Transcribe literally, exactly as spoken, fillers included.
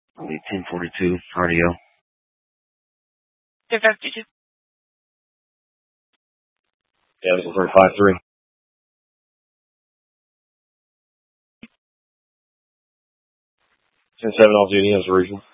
ten forty-two, R D O. ten fifty-two. Yeah, this is for five three. ten seven off duty as original.